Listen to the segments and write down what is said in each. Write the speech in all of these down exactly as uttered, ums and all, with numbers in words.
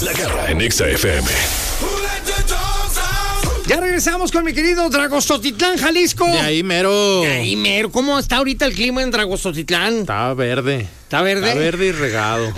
La Garra en Exa F M. Ya regresamos con mi querido Dragostotitlán, Jalisco. De ahí mero. De ahí mero. ¿Cómo está ahorita el clima en Dragostotitlán? Está verde. ¿Está verde? Está verde y regado.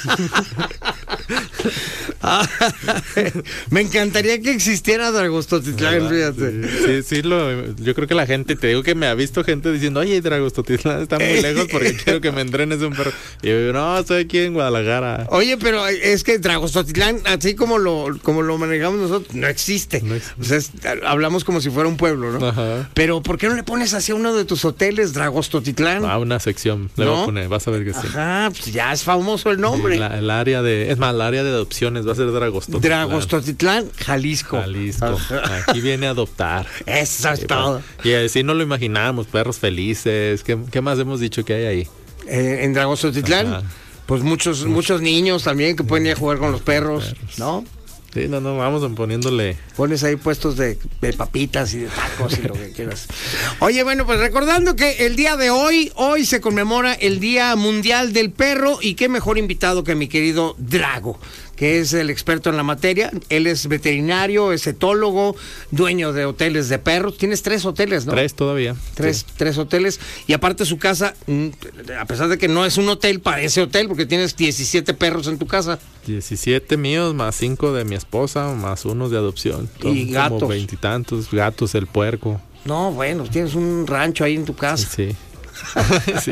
Me encantaría que existiera Dragostotitlán, fíjate. Sí, sí, lo, yo creo que la gente, te digo que me ha visto gente diciendo, oye, Dragostotitlán está muy lejos porque quiero que me entrenes un perro. Y yo digo, no, estoy aquí en Guadalajara. Oye, pero es que Dragostotitlán, así como lo, como lo manejamos nosotros, no existe. No existe. O sea, es, hablamos como si fuera un pueblo, ¿no? Ajá. Pero ¿por qué no le pones así a uno de tus hoteles, Dragostotitlán? Ah, una sección, le ¿No? voy a poner, vas a ver que sí. Ajá, pues ya es famoso el nombre. Sí, la, el área de, es más, el área de adopciones va a ser Dragostotitlán. Dragostotitlán, Jalisco. Jalisco. Ajá. Aquí viene a adoptar. Eso es sí, todo. Y así no lo imaginamos, perros felices. ¿Qué, qué más hemos dicho que hay ahí? Eh, en Dragostotitlán, ajá, pues muchos, muchos niños también que pueden ir a jugar con los perros, perros. ¿no? Sí, no, no, vamos poniéndole. Pones ahí puestos de, de papitas y de tacos y lo que quieras. Oye, bueno, pues recordando que el día de hoy, hoy se conmemora el Día Mundial del Perro y qué mejor invitado que mi querido Drago, que es el experto en la materia. Él es veterinario, es etólogo, dueño de hoteles de perros. Tienes tres hoteles, ¿no? Tres todavía. Tres, sí. tres hoteles. Y aparte su casa, a pesar de que no es un hotel, parece hotel porque tienes diecisiete perros en tu casa. diecisiete míos, más cinco de mi esposa, más unos de adopción. Y gatos. Como veintitantos, gatos, el puerco. No, bueno, tienes un rancho ahí en tu casa. Sí. sí.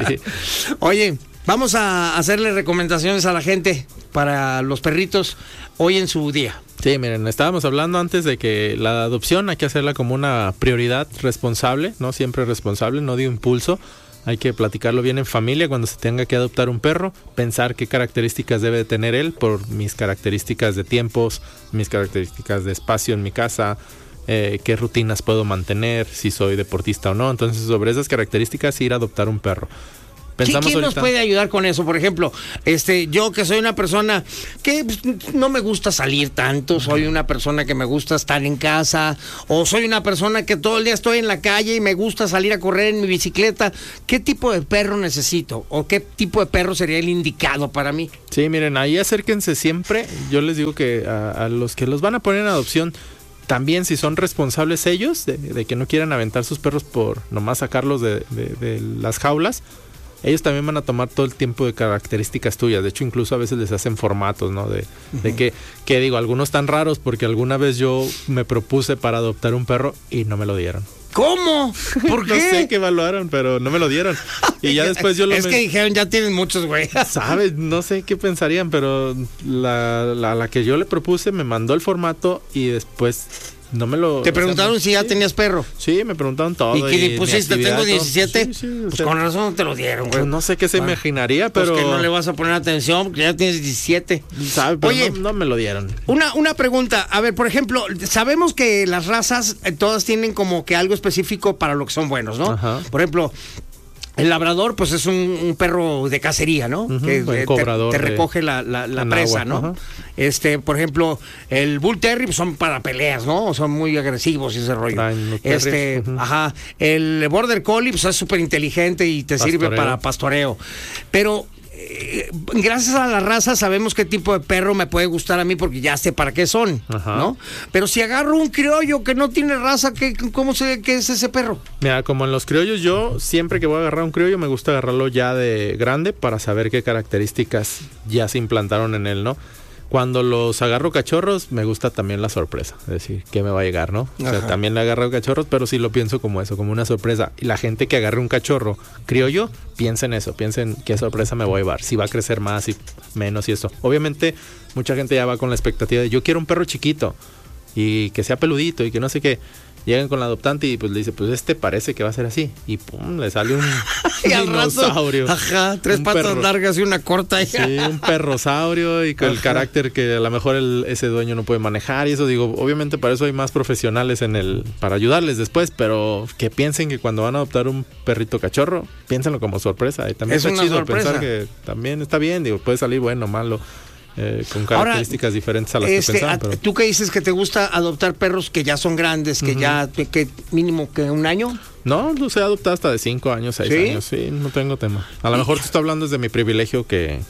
Oye, vamos a hacerle recomendaciones a la gente para los perritos hoy en su día. Sí, miren, estábamos hablando antes de que la adopción hay que hacerla como una prioridad responsable, ¿no? Siempre responsable, no de impulso. Hay que platicarlo bien en familia cuando se tenga que adoptar un perro, pensar qué características debe de tener él por mis características de tiempos, mis características de espacio en mi casa, eh, qué rutinas puedo mantener, si soy deportista o no. Entonces, sobre esas características, ir a adoptar un perro. Pensamos ¿Quién ahorita... nos puede ayudar con eso? Por ejemplo, este, yo que soy una persona que pues, no me gusta salir tanto, soy una persona que me gusta estar en casa, o soy una persona que todo el día estoy en la calle y me gusta salir a correr en mi bicicleta. ¿Qué tipo de perro necesito? ¿O qué tipo de perro sería el indicado para mí? Sí, miren, ahí acérquense siempre. Yo les digo que a, a los que los van a poner en adopción, también si son responsables ellos, de, de que no quieran aventar sus perros por nomás sacarlos de, de, de las jaulas, ellos también van a tomar todo el tiempo de características tuyas. De hecho, incluso a veces les hacen formatos, ¿no? De, uh-huh. de que, que digo, algunos tan raros porque alguna vez yo me propuse para adoptar un perro y no me lo dieron. ¿Cómo? ¿Por qué? No sé qué evaluaron, pero no me lo dieron. Y ya después yo lo... Es me... que dijeron, ya tienen muchos, güey. ¿Sabes? No sé qué pensarían, pero la, la, la que yo le propuse me mandó el formato y después... No me lo... ¿Te preguntaron o sea, si ya sí. tenías perro? Sí, me preguntaron todo. ¿Y qué pusiste? ¿Tengo diecisiete? Sí, sí, pues o sea, con razón no te lo dieron, güey. Pues no sé qué se bueno, imaginaría, pero... Pues que no le vas a poner atención porque ya tienes diecisiete. ¿Sabe? Pero Oye, no, no me lo dieron. Una, una pregunta. A ver, por ejemplo, sabemos que las razas eh, todas tienen como que algo específico para lo que son buenos, ¿no? Ajá. Por ejemplo... El labrador, pues es un, un perro de cacería, ¿no? Uh-huh, que te, te recoge la, la, la presa, ¿no? Uh-huh. Este, por ejemplo, el Bull Terrier pues, son para peleas, ¿no? Son muy agresivos y ese rollo. Ay, este, uh-huh. ajá. El Border Collie pues, es súper inteligente y te pastoreo. Sirve para pastoreo. Pero eh, gracias a la raza sabemos qué tipo de perro me puede gustar a mí porque ya sé para qué son, ajá. ¿no? Pero si agarro un criollo que no tiene raza, ¿qué, ¿cómo sé qué es ese perro? Mira, como en los criollos, yo siempre que voy a agarrar un criollo me gusta agarrarlo ya de grande para saber qué características ya se implantaron en él, ¿no? Cuando los agarro cachorros, me gusta también la sorpresa. Es decir, ¿qué me va a llegar, no? O sea, ajá. también le agarro cachorros, pero sí lo pienso como eso, como una sorpresa. Y la gente que agarre un cachorro criollo, piensa en eso, piensa en qué sorpresa me voy a llevar. Si va a crecer más y menos y eso. Obviamente, mucha gente ya va con la expectativa de yo quiero un perro chiquito y que sea peludito y que no sé qué. Llegan con la adoptante y pues le dice, pues este parece que va a ser así. Y pum, le sale un dinosaurio. Rato, ajá, tres un patas perro, largas y una corta. Sí, un perrosaurio y con ajá. el carácter que a lo mejor el, ese dueño no puede manejar. Y eso digo, obviamente para eso hay más profesionales en el para ayudarles después, pero que piensen que cuando van a adoptar un perrito cachorro, piénsenlo como sorpresa. Y también es está chido sorpresa. pensar que también está bien, digo, puede salir bueno o malo. Eh, con características Ahora, diferentes a las este, que pensaban. Pero... ¿Tú qué dices que te gusta adoptar perros que ya son grandes, que uh-huh. ya, que mínimo que un año? No, los he adoptado hasta de cinco años, seis ¿Sí? años, sí, no tengo tema. A lo mejor te estoy hablando desde mi privilegio que,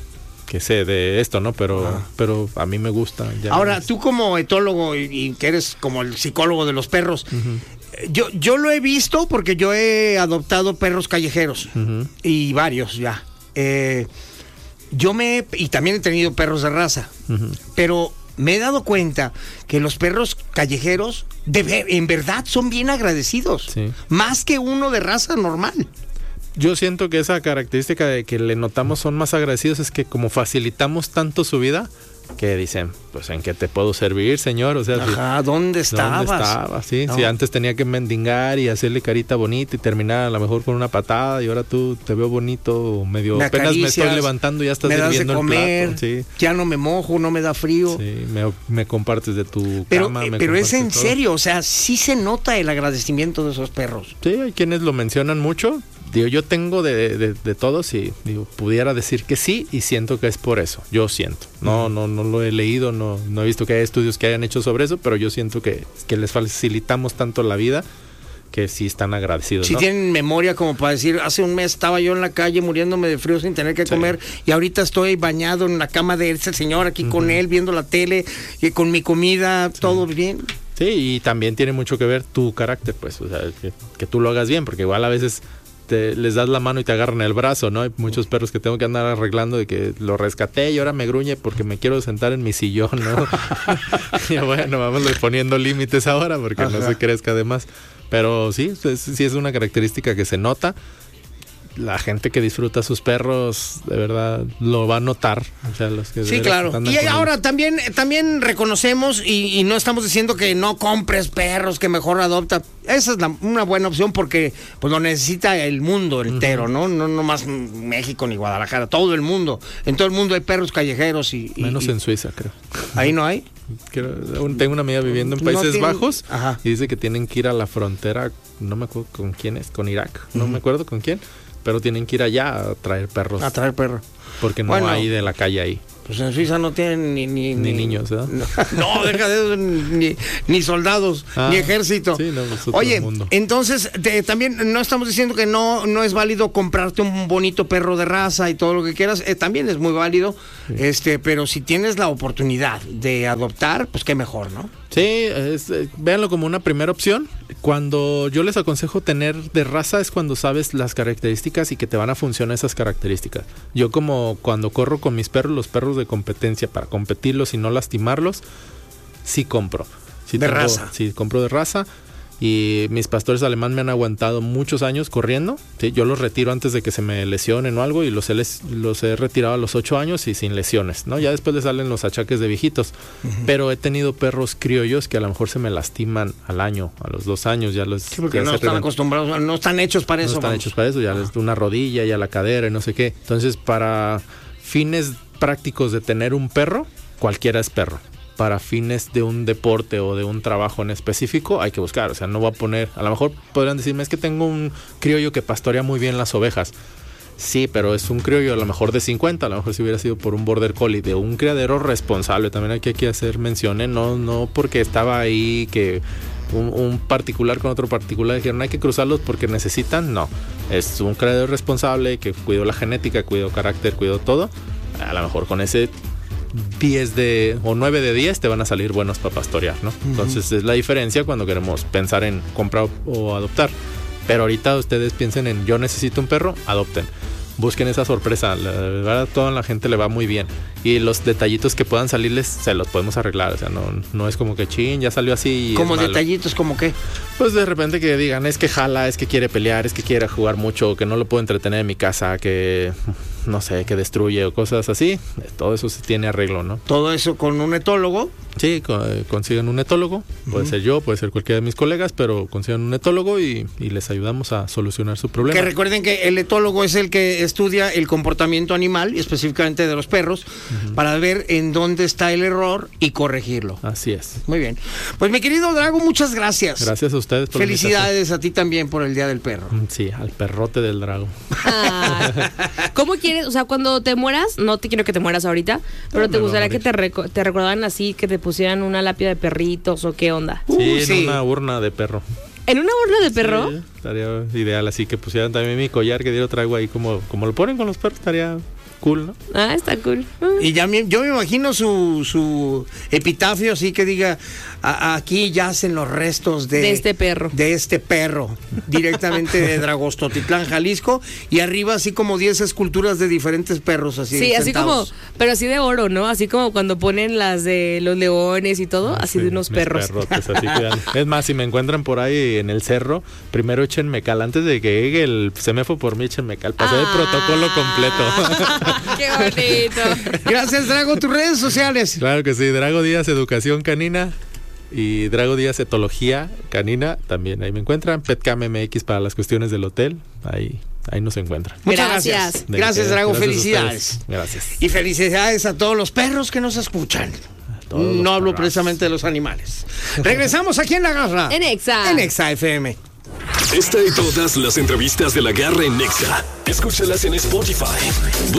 que sé de esto, ¿no? Pero, ah. pero a mí me gusta. Ya Ahora, es... tú como etólogo y, y que eres como el psicólogo de los perros, uh-huh. yo, yo lo he visto porque yo he adoptado perros callejeros uh-huh. y varios ya. Eh, yo me... Y también he tenido perros de raza, uh-huh. pero me he dado cuenta que los perros callejeros de ver, en verdad son bien agradecidos, sí. más que uno de raza normal. Yo siento que esa característica de que le notamos son más agradecidos es que como facilitamos tanto su vida, que dicen, pues ¿en qué te puedo servir, señor? O sea, Ajá, si, ¿dónde estabas? ¿Dónde estaba? Sí, no. Si antes tenía que mendigar y hacerle carita bonita y terminar a lo mejor con una patada y ahora tú te veo bonito, medio me apenas me estoy levantando y ya estás me sirviendo das de comer, el plato. Sí. Ya no me mojo, no me da frío. Sí, me, me compartes de tu pero, cama. Eh, me pero es en todo. serio, o sea, sí se nota el agradecimiento de esos perros. Sí, hay quienes lo mencionan mucho. Digo, yo tengo de, de, de todos y digo, pudiera decir que sí y siento que es por eso. Yo siento. No, no, no lo he leído, no, no he visto que haya estudios que hayan hecho sobre eso, pero yo siento que, que les facilitamos tanto la vida que sí están agradecidos. Si ¿no? tienen memoria como para decir, hace un mes estaba yo en la calle muriéndome de frío sin tener que sí. comer y ahorita estoy bañado en la cama de ese señor aquí uh-huh. con él, viendo la tele, y con mi comida, sí. todo bien. Sí, y también tiene mucho que ver tu carácter, pues, o sea, que, que tú lo hagas bien, porque igual a veces... Te, les das la mano y te agarran el brazo, ¿no? Hay muchos perros que tengo que andar arreglando de que lo rescaté y ahora me gruñe porque me quiero sentar en mi sillón, ¿no? Y bueno, vamos poniendo límites ahora porque Ajá. no se crezca de más. Pero sí, es, sí es una característica que se nota. La gente que disfruta a sus perros, de verdad, lo va a notar. O sea, los que sí, claro. Y ahora ellos. también también reconocemos y, y no estamos diciendo que no compres perros, que mejor adopta. Esa es la, una buena opción porque pues lo necesita el mundo entero, uh-huh. ¿no? No no más México ni Guadalajara, todo el mundo. En todo el mundo hay perros callejeros y... y Menos y, en Suiza, creo. ¿Ahí no hay? Tengo una amiga viviendo en Países no tiene... Bajos Ajá. y dice que tienen que ir a la frontera, no me acuerdo con quién es, con Irak, no uh-huh. me acuerdo con quién. Pero tienen que ir allá a traer perros. A traer perros. Porque no bueno, hay de la calle ahí. Pues en Suiza no tienen ni... Ni, ni, ni niños, ¿verdad? No, no deja de eso, ni, ni soldados, ah, ni ejército. Sí, no, pues Oye, mundo. entonces te, también no estamos diciendo que no, no es válido comprarte un bonito perro de raza y todo lo que quieras. Eh, también es muy válido. Sí. este Pero si tienes la oportunidad de adoptar, pues qué mejor, ¿no? Sí, es, eh, véanlo como una primera opción. Cuando yo les aconsejo tener de raza es cuando sabes las características y que te van a funcionar esas características. Yo como cuando corro con mis perros, los perros de competencia para competirlos y no lastimarlos, sí compro. Sí de tengo, raza. Sí, compro de raza. Y mis pastores alemán me han aguantado muchos años corriendo. ¿Sí? Yo los retiro antes de que se me lesionen o algo y los he, les, los he retirado a los ocho años y sin lesiones, ¿no? Ya después les salen los achaques de viejitos. Uh-huh. Pero he tenido perros criollos que a lo mejor se me lastiman al año, a los dos años. Ya los, sí, porque ya no están acostumbrados, no están hechos para no eso. No están vamos. hechos para eso, ya uh-huh. les una rodilla, ya la cadera y no sé qué. Entonces, para fines prácticos de tener un perro, cualquiera es perro. Para fines de un deporte o de un trabajo en específico hay que buscar, o sea, no voy a poner, a lo mejor podrían decirme, es que tengo un criollo que pastorea muy bien las ovejas. Sí, pero es un criollo a lo mejor de cincuenta, a lo mejor si hubiera sido por un border collie, de un criadero responsable, también hay que, hay que hacer mención, ¿eh? no, no porque estaba ahí que un, un particular con otro particular dijeron hay que cruzarlos porque necesitan, no, es un criadero responsable que cuidó la genética, cuidó carácter, cuidó todo, a lo mejor con ese diez de o nueve de diez te van a salir buenos para pastorear, ¿no? Uh-huh. Entonces es la diferencia cuando queremos pensar en comprar o adoptar. Pero ahorita ustedes piensen en yo necesito un perro, adopten. Busquen esa sorpresa, la verdad a toda la gente le va muy bien y los detallitos que puedan salirles se los podemos arreglar, o sea, no, no es como que chin, ya salió así. ¿Como detallitos como qué? Pues de repente que digan, es que jala, es que quiere pelear, es que quiere jugar mucho, que no lo puedo entretener en mi casa, que no sé, que destruye o cosas así, todo eso se tiene arreglo, ¿no? Todo eso con un etólogo. Sí, consigan un etólogo, puede uh-huh. ser yo, puede ser cualquiera de mis colegas, pero consigan un etólogo y, y les ayudamos a solucionar su problema. Que recuerden que el etólogo es el que estudia el comportamiento animal, y específicamente de los perros, uh-huh. para ver en dónde está el error y corregirlo. Así es. Muy bien. Pues mi querido Drago, muchas gracias. Gracias a ustedes por Felicidades a ti también por el Día del Perro. Sí, al perrote del Drago. Ah, ¿cómo quieres? O sea, cuando te mueras, no te quiero que te mueras ahorita, pero no, te gustaría que te, reco- te recordaran así, que te pusieran una lápida de perritos o qué onda. Sí, uh, en sí. una urna de perro. ¿En una urna de perro? Sí, estaría ideal, así que pusieran también mi collar que yo traigo ahí como, como lo ponen con los perros, estaría cool, ¿no? Ah, está cool. Y ya me, yo me imagino su, su epitafio así que diga, a, aquí yacen los restos de, de este perro. De este perro, directamente de Dragostotitlán, Jalisco, y arriba así como diez esculturas de diferentes perros así. Sí, sentados. Así como, pero así de oro, ¿no? Así como cuando ponen las de los leones y todo, así sí, de unos perros. Perrotes, así quedan. Es más, si me encuentran por ahí en el cerro, primero échenme cal, antes de que llegue el semefo por mí, échenme cal. Pasé ah, el protocolo completo. ¡Qué bonito! Gracias, Drago. ¿Tus redes sociales? Claro que sí, Drago Díaz Educación Canina y Drago Díaz Etología Canina, también ahí me encuentran. Petcam M X para las cuestiones del hotel, ahí Ahí nos encuentran. Muchas gracias. Gracias, gracias Drago. Gracias, felicidades. Gracias. Y felicidades a todos los perros que nos escuchan. No hablo perros. precisamente de los animales. Regresamos aquí en La Garra. En Exa. En Exa F M. Esta y todas las entrevistas de La Garra en Exa. Escúchalas en Spotify.